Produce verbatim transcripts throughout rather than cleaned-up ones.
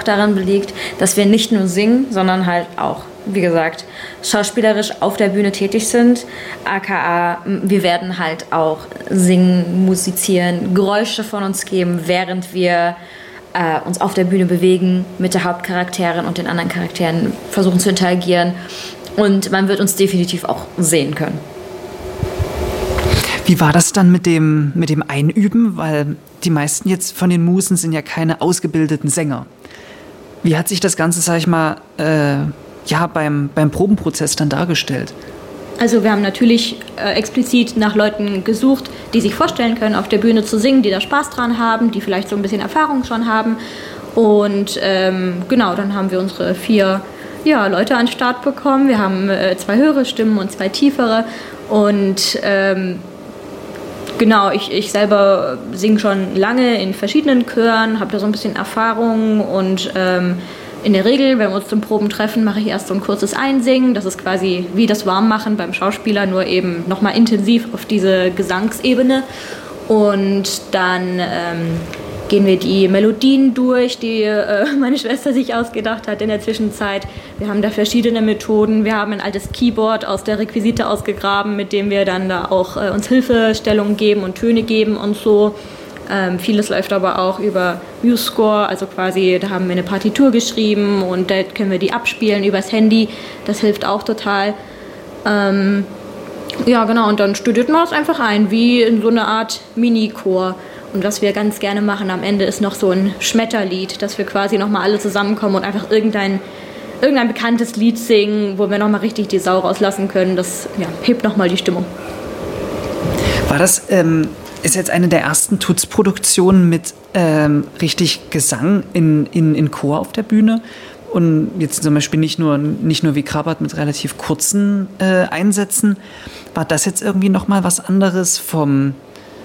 darin liegt, dass wir nicht nur singen, sondern halt auch, wie gesagt, schauspielerisch auf der Bühne tätig sind. aka wir werden halt auch singen, musizieren, Geräusche von uns geben, während wir äh, uns auf der Bühne bewegen, mit der Hauptcharakterin und den anderen Charakteren versuchen zu interagieren. Und man wird uns definitiv auch sehen können. Wie war das dann mit dem, mit dem Einüben? Weil die meisten jetzt von den Musen sind ja keine ausgebildeten Sänger. Wie hat sich das Ganze, sag ich mal, äh, ja, beim, beim Probenprozess dann dargestellt? Also wir haben natürlich äh, explizit nach Leuten gesucht, die sich vorstellen können, auf der Bühne zu singen, die da Spaß dran haben, die vielleicht so ein bisschen Erfahrung schon haben. Und ähm, genau, dann haben wir unsere vier ja, Leute an den Start bekommen. Wir haben äh, zwei höhere Stimmen und zwei tiefere. Und ähm, genau, ich, ich selber singe schon lange in verschiedenen Chören, habe da so ein bisschen Erfahrung und ähm, in der Regel, wenn wir uns zum Proben treffen, mache ich erst so ein kurzes Einsingen. Das ist quasi wie das Warmmachen beim Schauspieler, nur eben nochmal intensiv auf diese Gesangsebene. Und dann ähm, gehen wir die Melodien durch, die äh, meine Schwester sich ausgedacht hat in der Zwischenzeit. Wir haben da verschiedene Methoden. Wir haben ein altes Keyboard aus der Requisite ausgegraben, mit dem wir dann da auch äh, uns Hilfestellungen geben und Töne geben und so. Ähm, vieles läuft aber auch über MuseScore, also quasi, da haben wir eine Partitur geschrieben und da können wir die abspielen übers Handy. Das hilft auch total. Ähm, ja, genau, und dann studiert man das einfach ein, wie in so eine Art Mini-Chor. Und was wir ganz gerne machen am Ende ist noch so ein Schmetterlied, dass wir quasi nochmal alle zusammenkommen und einfach irgendein, irgendein bekanntes Lied singen, wo wir nochmal richtig die Sau rauslassen können. Das ja, hebt nochmal die Stimmung. War das... Ähm ist jetzt eine der ersten Tuts-Produktionen mit ähm, richtig Gesang in, in, in Chor auf der Bühne und jetzt zum Beispiel nicht nur, nicht nur wie Krabat mit relativ kurzen äh, Einsätzen. War das jetzt irgendwie nochmal was anderes vom,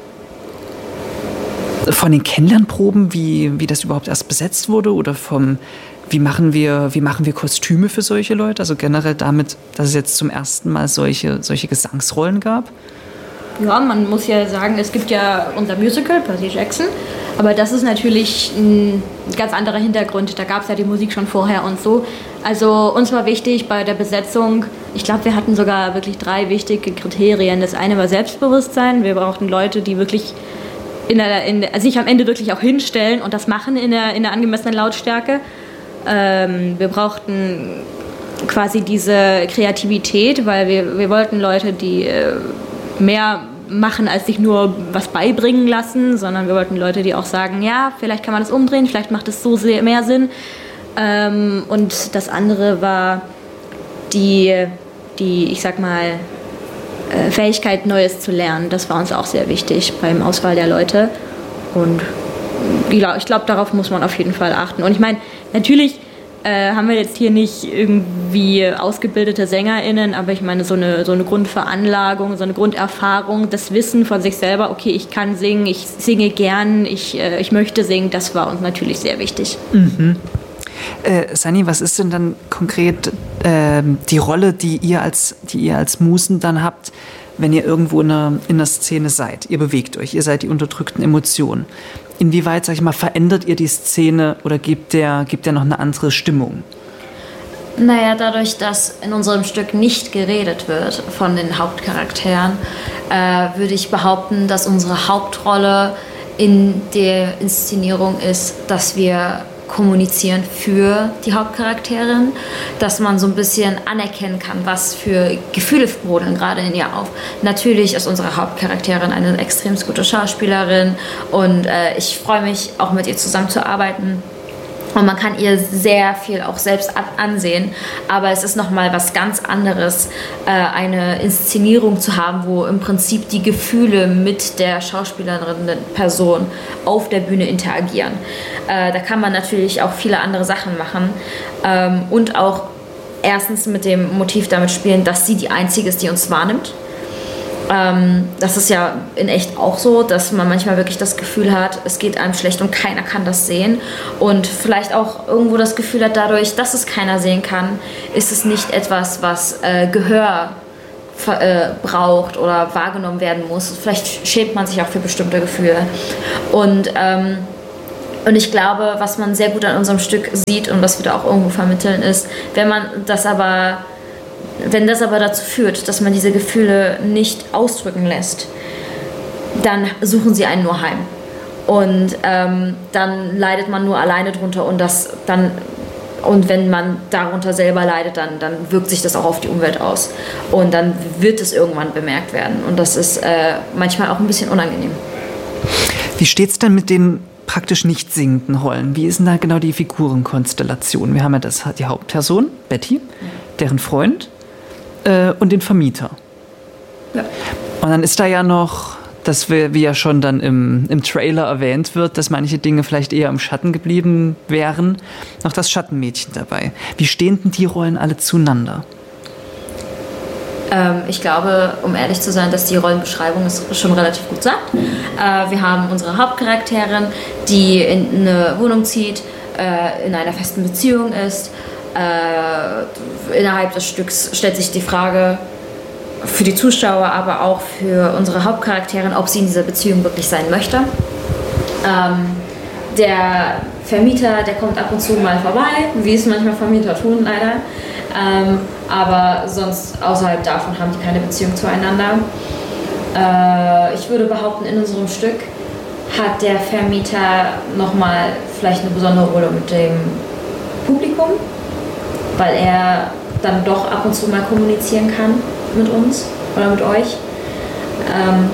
von den Kennenlernproben, wie, wie das überhaupt erst besetzt wurde oder vom, wie machen wir, wie machen wir Kostüme für solche Leute? Also generell damit, dass es jetzt zum ersten Mal solche, solche Gesangsrollen gab? Ja, man muss ja sagen, es gibt ja unser Musical, Percy Jackson, aber das ist natürlich ein ganz anderer Hintergrund. Da gab es ja die Musik schon vorher und so. Also uns war wichtig bei der Besetzung, ich glaube, wir hatten sogar wirklich drei wichtige Kriterien. Das eine war Selbstbewusstsein. Wir brauchten Leute, die wirklich in der, in der, sich am Ende wirklich auch hinstellen und das machen in der, in der angemessenen Lautstärke. Ähm, wir brauchten quasi diese Kreativität, weil wir, wir wollten Leute, die... Äh, mehr machen, als sich nur was beibringen lassen, sondern wir wollten Leute, die auch sagen, ja, vielleicht kann man das umdrehen, vielleicht macht es so sehr mehr Sinn. Ähm, und das andere war die, die ich sag mal, äh, Fähigkeit, Neues zu lernen. Das war uns auch sehr wichtig beim Auswahl der Leute. Und ja, ich glaube, darauf muss man auf jeden Fall achten. Und ich meine, natürlich Äh, haben wir jetzt hier nicht irgendwie ausgebildete SängerInnen, aber ich meine, so eine, so eine Grundveranlagung, so eine Grunderfahrung, das Wissen von sich selber, okay, ich kann singen, ich singe gern, ich, äh, ich möchte singen, das war uns natürlich sehr wichtig. Mhm. Äh, Sunny, was ist denn dann konkret äh, die Rolle, die ihr als, die ihr als Musen dann habt, wenn ihr irgendwo in einer, in einer Szene seid? Ihr bewegt euch, ihr seid die unterdrückten Emotionen. Inwieweit, sag ich mal, verändert ihr die Szene oder gebt der, gebt der noch eine andere Stimmung? Naja, dadurch, dass in unserem Stück nicht geredet wird von den Hauptcharakteren, äh, würde ich behaupten, dass unsere Hauptrolle in der Inszenierung ist, dass wir kommunizieren für die Hauptcharakterin, dass man so ein bisschen anerkennen kann, was für Gefühle brodeln gerade in ihr auf. Natürlich ist unsere Hauptcharakterin eine extrem gute Schauspielerin und äh, ich freue mich auch mit ihr zusammenzuarbeiten. Und man kann ihr sehr viel auch selbst ansehen, aber es ist nochmal was ganz anderes, eine Inszenierung zu haben, wo im Prinzip die Gefühle mit der Schauspielerin, der Person auf der Bühne interagieren. Da kann man natürlich auch viele andere Sachen machen und auch erstens mit dem Motiv damit spielen, dass sie die Einzige ist, die uns wahrnimmt. Ähm, das ist ja in echt auch so, dass man manchmal wirklich das Gefühl hat, es geht einem schlecht und keiner kann das sehen. Und vielleicht auch irgendwo das Gefühl hat, dadurch, dass es keiner sehen kann, ist es nicht etwas, was äh, Gehör äh, braucht oder wahrgenommen werden muss. Vielleicht schämt man sich auch für bestimmte Gefühle. Und ähm, Und ich glaube, was man sehr gut an unserem Stück sieht und was wir da auch irgendwo vermitteln, ist, wenn man das aber, wenn das aber dazu führt, dass man diese Gefühle nicht ausdrücken lässt, dann suchen sie einen nur heim. Und ähm, dann leidet man nur alleine drunter und das dann und wenn man darunter selber leidet, dann, dann wirkt sich das auch auf die Umwelt aus. Und dann wird es irgendwann bemerkt werden. Und das ist äh, manchmal auch ein bisschen unangenehm. Wie steht es denn mit den praktisch nicht singenden Rollen? Wie ist denn da genau die Figurenkonstellation? Wir haben ja das, die Hauptperson, Betty, deren Freund äh, und den Vermieter. Ja. Und dann ist da ja noch, das wie, wie ja schon dann im, im Trailer erwähnt wird, dass manche Dinge vielleicht eher im Schatten geblieben wären, noch das Schattenmädchen dabei. Wie stehen denn die Rollen alle zueinander? Ähm, ich glaube, um ehrlich zu sein, dass die Rollenbeschreibung es schon relativ gut sagt. Äh, wir haben unsere Hauptcharakterin, die in eine Wohnung zieht, äh, in einer festen Beziehung ist. Äh, innerhalb des Stücks stellt sich die Frage für die Zuschauer, aber auch für unsere Hauptcharakterin, ob sie in dieser Beziehung wirklich sein möchte. Ähm, der Vermieter, der kommt ab und zu mal vorbei, wie es manchmal Vermieter tun, leider. Ähm, aber sonst außerhalb davon haben die keine Beziehung zueinander. Äh, ich würde behaupten, in unserem Stück hat der Vermieter nochmal vielleicht eine besondere Rolle mit dem Publikum, weil er dann doch ab und zu mal kommunizieren kann mit uns oder mit euch. Ähm,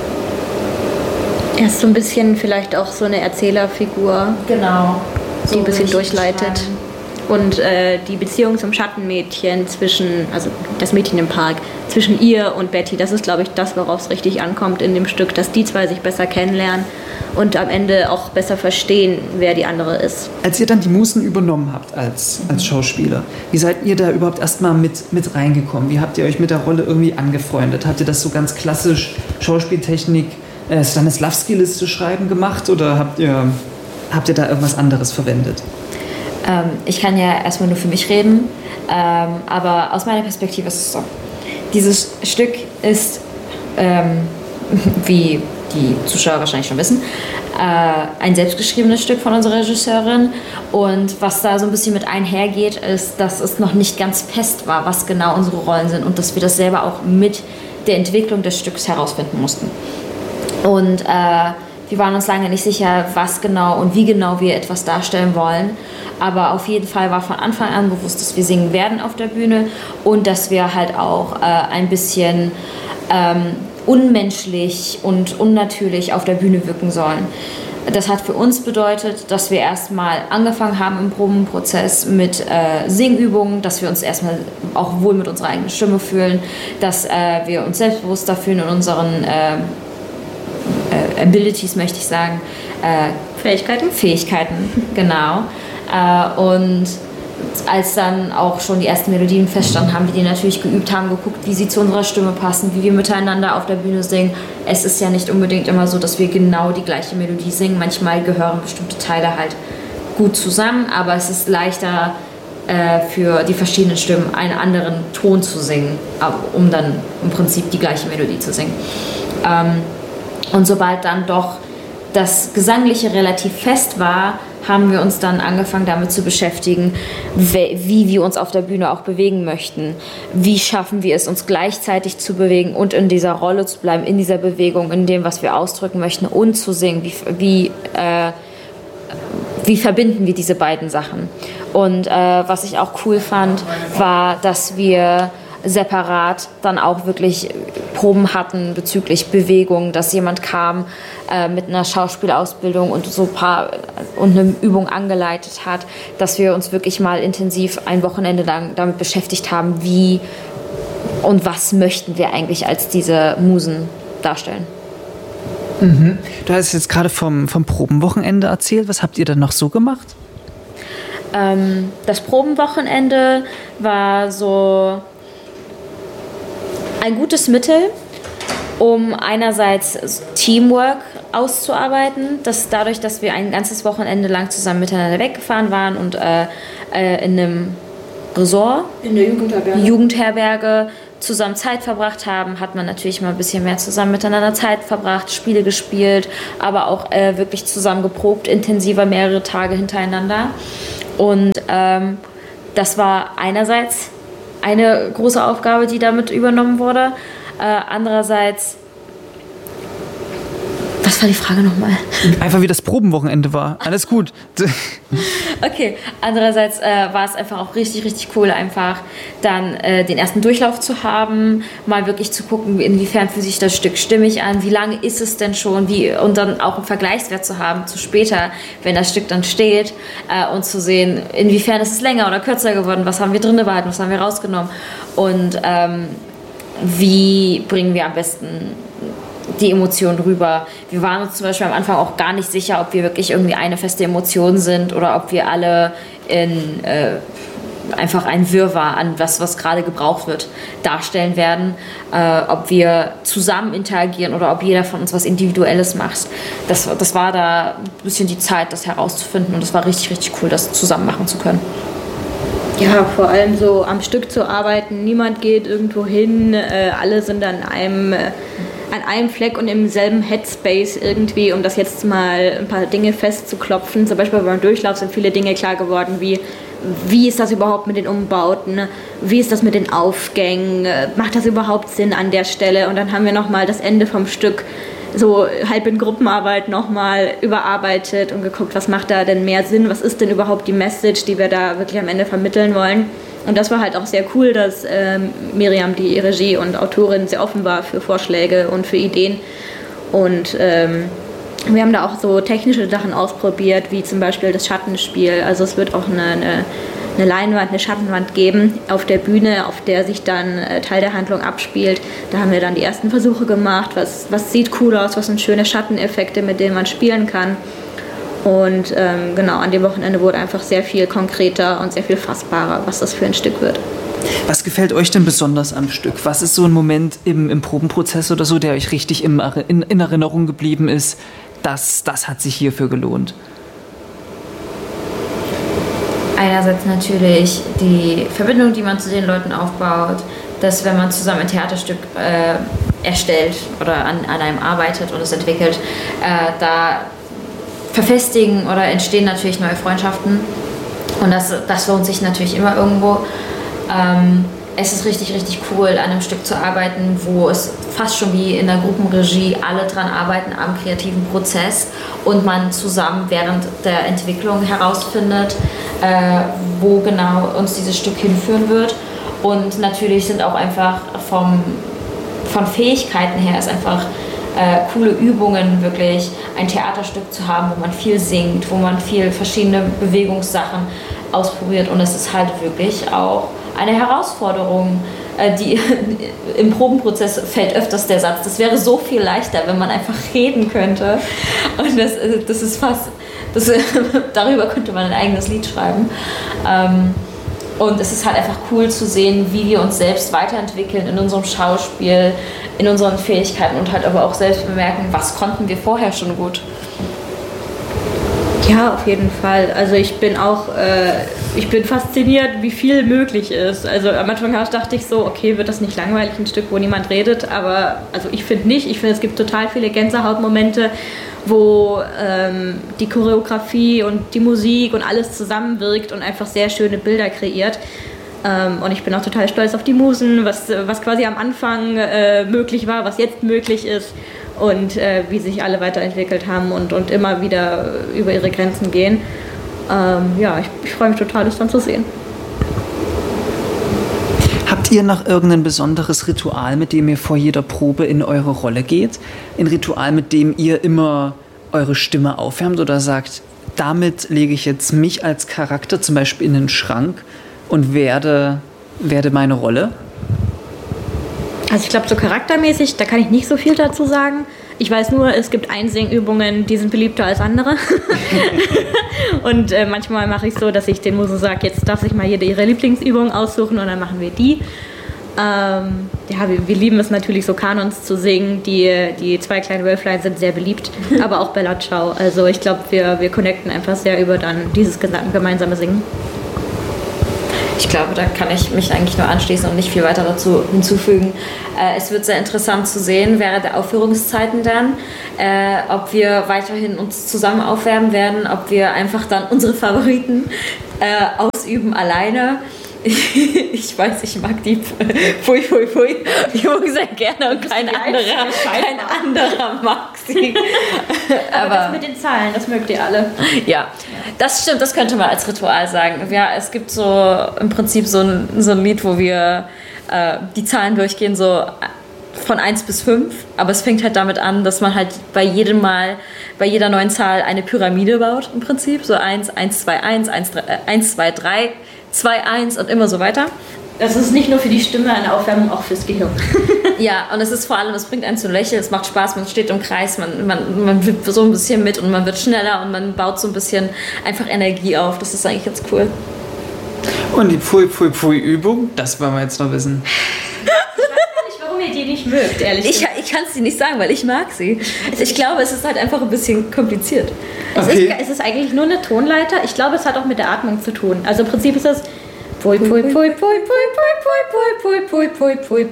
er ist so ein bisschen vielleicht auch so eine Erzählerfigur, genau, die so ein bisschen durchleitet. beschreiben. Und äh, die Beziehung zum Schattenmädchen zwischen, also das Mädchen im Park, zwischen ihr und Betty, das ist, glaube ich, das, worauf es richtig ankommt in dem Stück, dass die zwei sich besser kennenlernen und am Ende auch besser verstehen, wer die andere ist. Als ihr dann die Musen übernommen habt als, als Schauspieler, wie seid ihr da überhaupt erstmal mit, mit reingekommen? Wie habt ihr euch mit der Rolle irgendwie angefreundet? Habt ihr das so ganz klassisch Schauspieltechnik, äh, Stanislavski-Liste schreiben gemacht oder habt ihr, habt ihr da irgendwas anderes verwendet? Ähm, ich kann ja erstmal nur für mich reden, ähm, aber aus meiner Perspektive ist es so. Dieses Stück ist, ähm, wie die Zuschauer wahrscheinlich schon wissen, äh, ein selbstgeschriebenes Stück von unserer Regisseurin. Und was da so ein bisschen mit einhergeht, ist, dass es noch nicht ganz fest war, was genau unsere Rollen sind und dass wir das selber auch mit der Entwicklung des Stücks herausfinden mussten. Und äh, wir waren uns lange nicht sicher, was genau und wie genau wir etwas darstellen wollen. Aber auf jeden Fall war von Anfang an bewusst, dass wir singen werden auf der Bühne und dass wir halt auch äh, ein bisschen ähm, unmenschlich und unnatürlich auf der Bühne wirken sollen. Das hat für uns bedeutet, dass wir erstmal angefangen haben im Probenprozess mit äh, Singübungen, dass wir uns erstmal auch wohl mit unserer eigenen Stimme fühlen, dass äh, wir uns selbstbewusster fühlen in unseren äh, äh, Abilities, möchte ich sagen. Äh, Fähigkeiten? Fähigkeiten, genau. Äh, und als dann auch schon die ersten Melodien feststanden, haben wir die natürlich geübt, haben geguckt, wie sie zu unserer Stimme passen, wie wir miteinander auf der Bühne singen. Es ist ja nicht unbedingt immer so, dass wir genau die gleiche Melodie singen. Manchmal gehören bestimmte Teile halt gut zusammen, aber es ist leichter äh, für die verschiedenen Stimmen einen anderen Ton zu singen, um dann im Prinzip die gleiche Melodie zu singen. Ähm, und sobald dann doch das Gesangliche relativ fest war, haben wir uns dann angefangen damit zu beschäftigen, wie wir uns auf der Bühne auch bewegen möchten. Wie schaffen wir es, uns gleichzeitig zu bewegen und in dieser Rolle zu bleiben, in dieser Bewegung, in dem, was wir ausdrücken möchten und zu singen. Wie, wie, äh, wie verbinden wir diese beiden Sachen? Und äh, was ich auch cool fand, war, dass wir separat dann auch wirklich Proben hatten bezüglich Bewegung, dass jemand kam äh, mit einer Schauspielausbildung und so ein paar und eine Übung angeleitet hat, dass wir uns wirklich mal intensiv ein Wochenende lang damit beschäftigt haben, wie und was möchten wir eigentlich als diese Musen darstellen. Mhm. Du hast jetzt gerade vom, vom Probenwochenende erzählt. Was habt ihr dann noch so gemacht? Ähm, das Probenwochenende war so ein gutes Mittel, um einerseits Teamwork auszuarbeiten, dass dadurch, dass wir ein ganzes Wochenende lang zusammen miteinander weggefahren waren und äh, äh, in einem Resort, in der Jugendherberge, Jugendherberge zusammen Zeit verbracht haben, hat man natürlich mal ein bisschen mehr zusammen miteinander Zeit verbracht, Spiele gespielt, aber auch äh, wirklich zusammen geprobt, intensiver mehrere Tage hintereinander. Und ähm, das war einerseits eine große Aufgabe, die damit übernommen wurde. Äh, andererseits, was war die Frage nochmal? Einfach wie das Probenwochenende war. Alles gut. Okay, andererseits äh, war es einfach auch richtig, richtig cool, einfach dann äh, den ersten Durchlauf zu haben, mal wirklich zu gucken, inwiefern fühlt sich das Stück stimmig an, wie lange ist es denn schon, wie, und dann auch einen Vergleichswert zu haben zu später, wenn das Stück dann steht, äh, und zu sehen, inwiefern ist es länger oder kürzer geworden, was haben wir drin behalten, was haben wir rausgenommen und ähm, wie bringen wir am besten die Emotionen rüber. Wir waren uns zum Beispiel am Anfang auch gar nicht sicher, ob wir wirklich irgendwie eine feste Emotion sind oder ob wir alle in äh, einfach ein Wirrwarr an was, was gerade gebraucht wird, darstellen werden, äh, ob wir zusammen interagieren oder ob jeder von uns was Individuelles macht. Das, das war da ein bisschen die Zeit, das herauszufinden und es war richtig, richtig cool, das zusammen machen zu können. Ja, vor allem so am Stück zu arbeiten. Niemand geht irgendwo hin, äh, alle sind an einem, äh, an einem Fleck und im selben Headspace irgendwie, um das jetzt mal ein paar Dinge festzuklopfen. Zum Beispiel beim Durchlauf sind viele Dinge klar geworden, wie wie ist das überhaupt mit den Umbauten, wie ist das mit den Aufgängen, macht das überhaupt Sinn an der Stelle? Und dann haben wir nochmal das Ende vom Stück so halb in Gruppenarbeit nochmal überarbeitet und geguckt, was macht da denn mehr Sinn, was ist denn überhaupt die Message, die wir da wirklich am Ende vermitteln wollen. Und das war halt auch sehr cool, dass ähm, Miriam, die Regie und Autorin, sehr offen war für Vorschläge und für Ideen. Und ähm, wir haben da auch so technische Sachen ausprobiert, wie zum Beispiel das Schattenspiel. Also es wird auch eine, eine, eine Leinwand, eine Schattenwand geben auf der Bühne, auf der sich dann äh, Teil der Handlung abspielt. Da haben wir dann die ersten Versuche gemacht, was, was sieht cool aus, was sind schöne Schatteneffekte, mit denen man spielen kann. Und ähm, genau, an dem Wochenende wurde einfach sehr viel konkreter und sehr viel fassbarer, was das für ein Stück wird. Was gefällt euch denn besonders am Stück? Was ist so ein Moment im, im Probenprozess oder so, der euch richtig im, in, in Erinnerung geblieben ist? Das, das hat sich hierfür gelohnt. Einerseits natürlich die Verbindung, die man zu den Leuten aufbaut, dass wenn man zusammen ein Theaterstück äh, erstellt oder an, an einem arbeitet und es entwickelt, äh, da verfestigen oder entstehen natürlich neue Freundschaften und das, das lohnt sich natürlich immer irgendwo. Ähm, es ist richtig, richtig cool, an einem Stück zu arbeiten, wo es fast schon wie in der Gruppenregie alle dran arbeiten am kreativen Prozess und man zusammen während der Entwicklung herausfindet, äh, wo genau uns dieses Stück hinführen wird. Und natürlich sind auch einfach vom, von Fähigkeiten her ist einfach äh, coole Übungen, wirklich ein Theaterstück zu haben, wo man viel singt, wo man viel verschiedene Bewegungssachen ausprobiert und es ist halt wirklich auch eine Herausforderung, die im Probenprozess fällt öfters der Satz, das wäre so viel leichter, wenn man einfach reden könnte. Und das, das ist fast, das, darüber könnte man ein eigenes Lied schreiben. Und es ist halt einfach cool zu sehen, wie wir uns selbst weiterentwickeln in unserem Schauspiel, in unseren Fähigkeiten und halt aber auch selbst bemerken, was konnten wir vorher schon gut. Ja, auf jeden Fall. Also ich bin auch, äh, ich bin fasziniert, wie viel möglich ist. Also am Anfang dachte ich so, okay, wird das nicht langweilig, ein Stück, wo niemand redet, aber also ich finde nicht. Ich finde, es gibt total viele Gänsehautmomente, wo ähm, die Choreografie und die Musik und alles zusammenwirkt und einfach sehr schöne Bilder kreiert. Ähm, und ich bin auch total stolz auf die Musen, was, was quasi am Anfang äh, möglich war, was jetzt möglich ist. Und äh, wie sich alle weiterentwickelt haben und, und immer wieder über ihre Grenzen gehen. Ähm, ja, ich, ich freue mich total, das dann zu sehen. Habt ihr noch irgendein besonderes Ritual, mit dem ihr vor jeder Probe in eure Rolle geht? Ein Ritual, mit dem ihr immer eure Stimme aufwärmt oder sagt, damit lege ich jetzt mich als Charakter zum Beispiel in den Schrank und werde, werde meine Rolle? Also ich glaube, so charaktermäßig, da kann ich nicht so viel dazu sagen. Ich weiß nur, es gibt Einsingübungen, die sind beliebter als andere. Und äh, manchmal mache ich so, dass ich den Musen sage, jetzt darf sich mal jede ihre Lieblingsübung aussuchen und dann machen wir die. Ähm, ja, wir, wir lieben es natürlich so Kanons zu singen. Die, die zwei kleinen Wölflein sind sehr beliebt, aber auch Bella Ciao. Also ich glaube, wir, wir connecten einfach sehr über dann dieses gemeinsame Singen. Ich glaube, da kann ich mich eigentlich nur anschließen und nicht viel weiter dazu hinzufügen. Äh, es wird sehr interessant zu sehen während der Aufführungszeiten dann, äh, ob wir weiterhin uns zusammen aufwärmen werden, ob wir einfach dann unsere Favoriten äh, ausüben alleine. Ich weiß, ich mag die Pfui, Pfui, Pfui Übung sehr gerne und kein anderer, kein anderer mag sie. Aber, Aber das mit den Zahlen, das mögt ihr alle. Ja, das stimmt, das könnte man als Ritual sagen. Ja, es gibt so im Prinzip so ein, so ein Lied, wo wir äh, die Zahlen durchgehen, so von eins bis fünf, aber es fängt halt damit an, dass man halt bei jedem Mal, bei jeder neuen Zahl eine Pyramide baut im Prinzip, so eins, eins, zwei, eins, eins, zwei, drei, zwei, eins und immer so weiter. Das ist nicht nur für die Stimme eine Aufwärmung, auch fürs Gehirn. Ja, und es ist vor allem, es bringt einen zum Lächeln, es macht Spaß, man steht im Kreis, man, man, man wippt so ein bisschen mit und man wird schneller und man baut so ein bisschen einfach Energie auf. Das ist eigentlich ganz cool. Und die Pfui, Pfui, Pfui Übung, das wollen wir jetzt noch wissen. Ich weiß gar nicht, warum ihr die nicht mögt, ehrlich ich, gesagt. Ich kann es dir nicht sagen, weil ich mag sie. Ich glaube, es ist halt einfach ein bisschen kompliziert. Okay. Es, ist, es ist eigentlich nur eine Tonleiter. Ich glaube, es hat auch mit der Atmung zu tun. Also im Prinzip ist es Pui, Pui, Pui, Pui, Pui, Pui, Pui, Pui, Pui, Pui, Pui,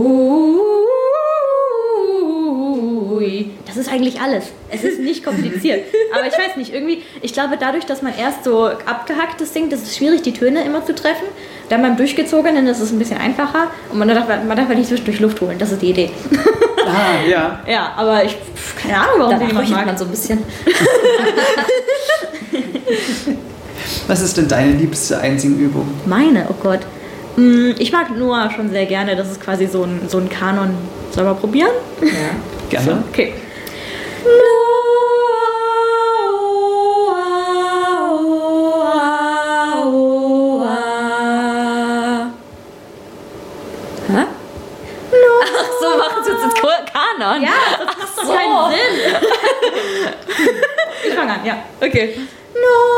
Pui. Das ist eigentlich alles. Es ist nicht kompliziert. Aber ich weiß nicht, irgendwie, ich glaube, dadurch, dass man erst so abgehacktes singt, ist es schwierig, die Töne immer zu treffen. Dann beim Durchgezogenen ist es ein bisschen einfacher und man darf, man darf halt nicht zwischendurch Luft holen. Das ist die Idee. Ah, ja. Ja, aber ich, keine Ahnung, warum da sie jemand mag. man so ein bisschen. Was ist denn deine liebste Einsingübung? Meine, oh Gott. Ich mag Noah schon sehr gerne. Das ist quasi so ein, so ein Kanon. Sollen wir probieren? Ja. Gerne. So, okay. Hä? Ach so, machen Sie uns jetzt Kanon? Ja, das macht doch keinen Sinn. Ich fange an, ja. Okay.